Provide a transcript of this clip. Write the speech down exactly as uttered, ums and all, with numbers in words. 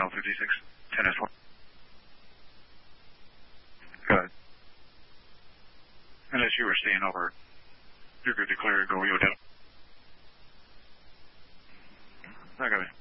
L fifty-six, ten S four. Go ahead. Unless you were staying over, you could declare go Yo Delta. I got it.